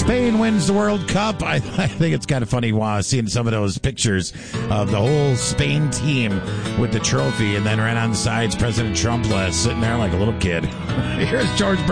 Spain wins the World Cup. I think it's kind of funny seeing some of those pictures of the whole Spain team with the trophy, and then right on the sides, President Trump sitting there like a little kid. Here's George